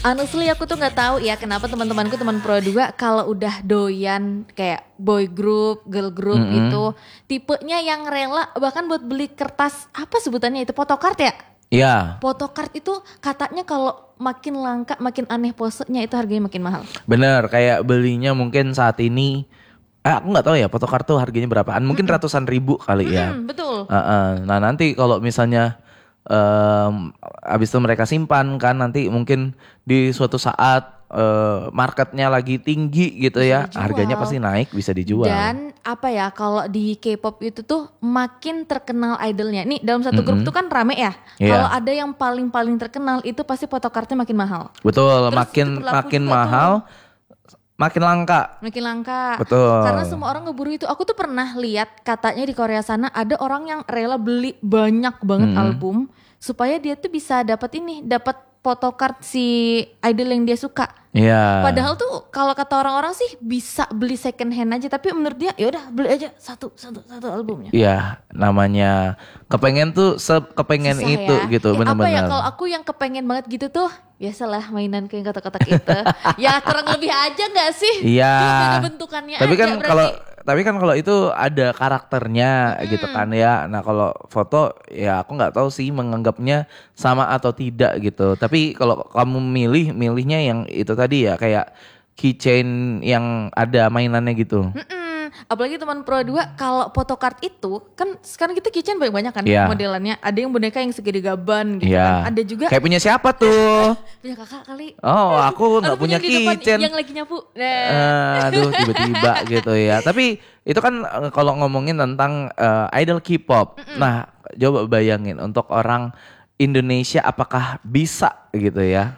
Honestly aku tuh nggak tahu ya kenapa teman-temanku teman Pro 2 kalau udah doyan kayak boy group, girl group gitu, tipenya yang rela bahkan buat beli kertas apa sebutannya itu photocard ya? Iya. Photocard itu katanya kalau makin langka, makin aneh posenya itu harganya makin mahal. Bener, kayak belinya mungkin saat ini aku nggak tahu ya photocard tuh harganya berapaan, mungkin ratusan ribu kali ya. Betul. Nah nanti kalau misalnya abis itu mereka simpan kan, nanti mungkin di suatu saat marketnya lagi tinggi gitu ya, dijual. harganya pasti naik, bisa dijual. Dan apa ya, kalau di K-pop itu tuh makin terkenal idolnya. Nih dalam satu grup tuh kan rame ya. Iya. Kalau ada yang paling terkenal itu pasti photocardnya makin mahal. Betul, Terus makin itu berlaku makin juga mahal, makin langka. Makin langka. Betul. Karena semua orang ngeburu itu. Aku tuh pernah lihat katanya di Korea sana ada orang yang rela beli banyak banget album supaya dia tuh bisa dapat photocard si idol yang dia suka. Iya. Padahal tuh kalau kata orang-orang sih bisa beli second hand aja, tapi menurut dia ya udah beli aja satu albumnya. Iya, namanya kepengen tuh kepengen Susah itu ya. gitu, Apa ya, benar-benar. kalau aku yang kepengen banget gitu tuh biasalah mainan ke yang kotak-kotak itu. Ya kurang lebih aja nggak sih? Iya. Cuma beda bentukannya Tapi aja kan berarti. kalau itu ada karakternya gitu kan ya. Nah kalau foto ya aku nggak tahu sih menganggapnya sama atau tidak gitu. Tapi kalau kamu milihnya yang itu tadi ya, kayak keychain yang ada mainannya gitu. Apalagi teman Pro 2 kalau photocard itu kan sekarang kita keychain banyak-banyak kan Iya. modelannya. Ada yang boneka yang segede gaban gitu Iya. kan. Ada juga Kayak punya siapa tuh? punya kakak kali. Oh, aku nggak Atau punya yang di depan keychain. yang lagi nyapu. Nah. Aduh, tiba-tiba gitu ya. Tapi itu kan kalau ngomongin tentang idol K-pop. Nah, coba bayangin untuk orang Indonesia apakah bisa gitu ya?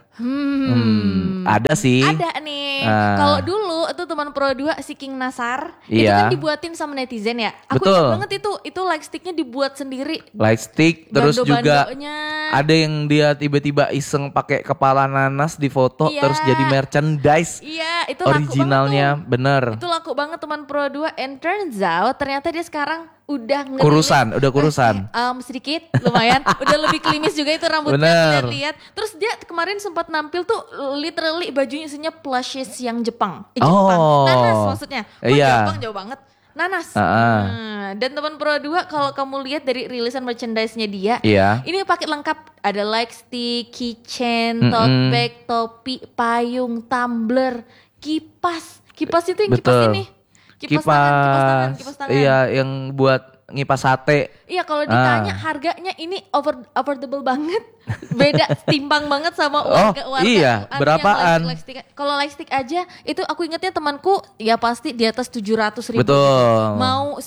Ada sih. Ada nih. Kalau dulu itu teman Pro 2 si King Nasar itu Iya. kan dibuatin sama netizen ya. Aku Betul. ingat banget itu light sticknya dibuat sendiri. Light stick, terus juga Bando-bandonya. ada yang dia tiba-tiba iseng pakai kepala nanas di foto, Iya. terus jadi merchandise Iya, itu originalnya, laku banget tuh. bener. Itu laku banget teman Pro 2, and turns out ternyata dia sekarang udah Udah kurusan. Sedikit lumayan, udah lebih klimis juga itu rambutnya, Bener. lihat. Terus dia kemarin sempat nampil tuh literally bajunya isinya plushes yang Jepang. Oh. Nanas maksudnya. Iya. Jepang jauh banget. Nanas. Ah. Dan teman Pro 2 kalau kamu lihat dari rilisan merchandise-nya dia, Iya. ini paket lengkap, ada light stick, keychain, tote bag, topi, payung, tumbler, kipas. Kipas itu yang kipas Betul. ini. Kipas tangan. Iya, yang buat ngipas sate. Iya, kalau ditanya harganya ini affordable banget. Beda, timbang banget sama warga-warga. Iya, Yang berapaan? lightstick. Kalau lightstick aja itu aku ingetnya temanku ya pasti di atas 700.000. Betul. Mau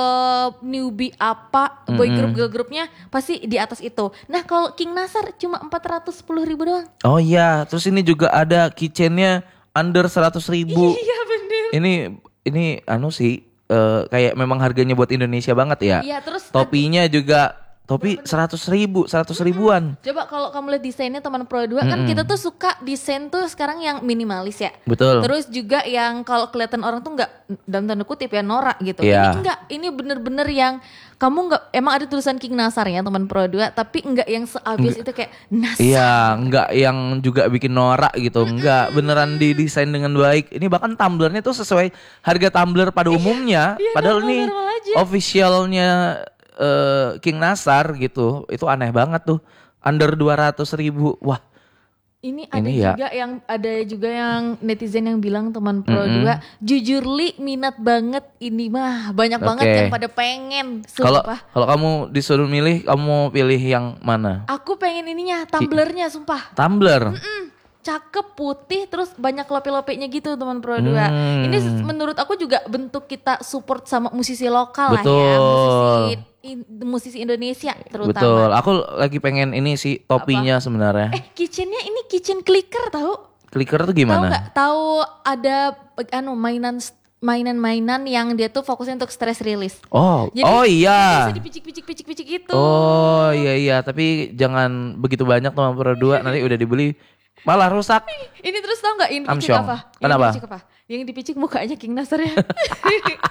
newbie apa, boy group, girl groupnya pasti di atas itu. Nah kalau King Nasar cuma 410.000 doang. Oh iya, terus ini juga ada keychainnya under 100.000. Iya bener. Ini sih kayak memang harganya buat Indonesia banget ya. Iya, terus topinya juga topi 100.000 coba kalau kamu lihat desainnya teman Pro 2 kan kita tuh suka desain tuh sekarang yang minimalis ya. Betul. Terus juga yang kalau kelihatan orang tuh nggak dalam tanda kutip ya norak gitu. Iya. Ini enggak, ini bener-bener yang kamu nggak, emang ada tulisan King Nasar ya teman Pro 2, tapi enggak yang seobvious itu kayak Nasar. Iya, enggak yang juga bikin norak gitu. Enggak, beneran didesain dengan baik. Ini bahkan tumblernya tuh sesuai harga tumbler pada umumnya. Padahal ini normal aja. officialnya King Nasar gitu. Itu aneh banget tuh. Under 200.000. Wah, Ini ada Ini ya. juga yang netizen yang bilang teman Pro 2, jujur Li minat banget ini mah, banyak banget Oke. yang pada pengen. kalau Sumpah. kalau kamu disuruh milih, kamu pilih yang mana? Aku pengen ininya, tumblernya sumpah. Tumbler. Cakep, putih, terus banyak lope-lopenya gitu teman Pro 2. Ini menurut aku juga bentuk kita support sama musisi lokal lah ya. Betul. Musisi Indonesia terutama. Betul. Aku lagi pengen ini sih topinya sebenarnya. Keychainnya ini keychain clicker tahu? Clicker tuh Tahu gimana? nggak? Tahu ada mainan-mainan yang dia tuh fokusnya untuk stress release. Oh, Jadi, oh iya. bisa dipicik-picik gitu. Oh iya, tapi jangan begitu banyak teman Pro 2, nanti udah dibeli malah rusak. Ini terus tahu nggak yang dipicik Amsyong. apa? Kenapa? Yang dipicik mukanya King Nasar ya.